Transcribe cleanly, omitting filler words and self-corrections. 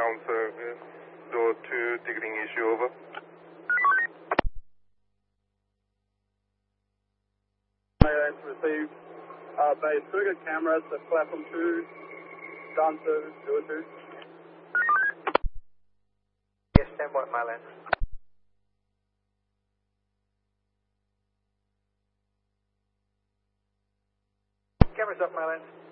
ground service. Door 2, ticketing issue, over. Maylands received. Base 2, got cameras at platform 2. Ground service, door 2. Yes, stand by, Maylands. Cameras up, Maylands.